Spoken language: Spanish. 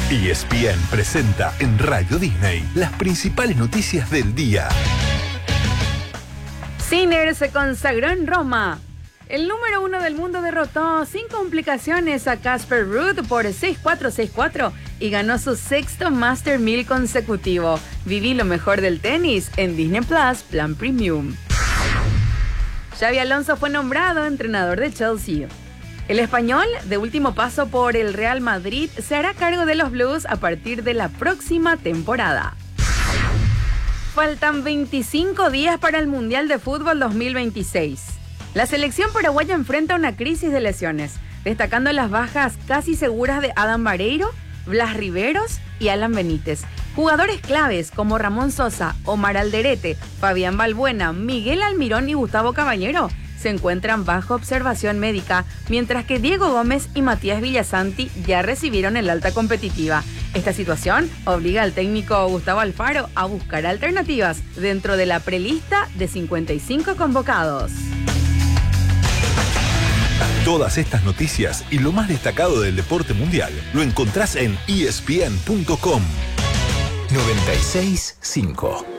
ESPN presenta en Radio Disney las principales noticias del día. Sinner se consagró en Roma. El número 1 del mundo derrotó sin complicaciones a Casper Ruud por 6-4, 6-4 y ganó su sexto Master 1000 consecutivo. Viví lo mejor del tenis en Disney Plus Plan Premium. Xabi Alonso fue nombrado entrenador de Chelsea. El español, de último paso por el Real Madrid, se hará cargo de los Blues a partir de la próxima temporada. Faltan 25 días para el Mundial de Fútbol 2026. La selección paraguaya enfrenta una crisis de lesiones, destacando las bajas casi seguras de Adam Vareiro, Blas Riveros y Alan Benítez. Jugadores claves como Ramón Sosa, Omar Alderete, Fabián Balbuena, Miguel Almirón y Gustavo Caballero se encuentran bajo observación médica, mientras que Diego Gómez y Matías Villasanti ya recibieron el alta competitiva. Esta situación obliga al técnico Gustavo Alfaro a buscar alternativas dentro de la prelista de 55 convocados. Todas estas noticias y lo más destacado del deporte mundial lo encontrás en ESPN.com. 96.5